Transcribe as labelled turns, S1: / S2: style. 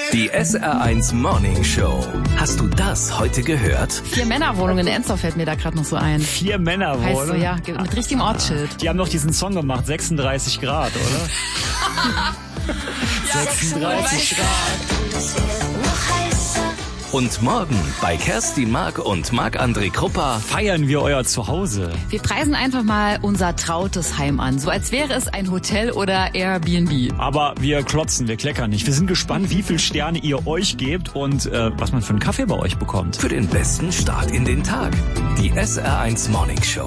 S1: Die SR1 Morning Show. Hast du das heute gehört?
S2: 4-Männer-Wohnung in Ensdorf fällt mir da gerade noch so ein.
S3: 4-Männer-Wohnung?
S2: Heißt so, ja, mit richtigem Ortsschild.
S3: Die haben doch diesen Song gemacht, 36 Grad, oder? 36 Grad.
S1: Und morgen bei Kerstin Mark und Marc-André Kruppa
S3: Feiern wir euer Zuhause.
S2: Wir preisen einfach mal unser trautes Heim an, so als wäre es ein Hotel oder Airbnb.
S3: Aber wir klotzen, wir kleckern nicht. Wir sind gespannt, wie viel Sterne ihr euch gebt und was man für einen Kaffee bei euch bekommt.
S1: für den besten Start in den Tag. Die SR1 Morning Show.